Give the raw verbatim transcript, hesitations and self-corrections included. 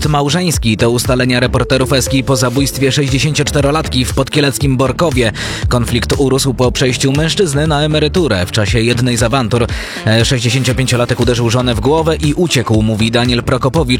akt małżeński. To ustalenia reporterów Eski po zabójstwie sześćdziesięcioczterolatki w podkieleckim Borkowie. Konflikt urósł po przejściu mężczyzny na emeryturę. W czasie jednej z awantur sześćdziesięciopięciolatek uderzył żonę w głowę i uciekł, mówi Daniel Prokopowicz